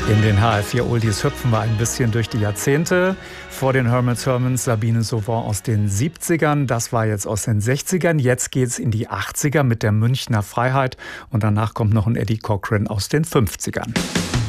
In den HR4 Oldies hüpfen wir ein bisschen durch die Jahrzehnte. Vor den Hermits Sabine Sauvant aus den 70ern, das war jetzt aus den 60ern. Jetzt geht's in die 80er mit der Münchner Freiheit und danach kommt noch ein Eddie Cochran aus den 50ern.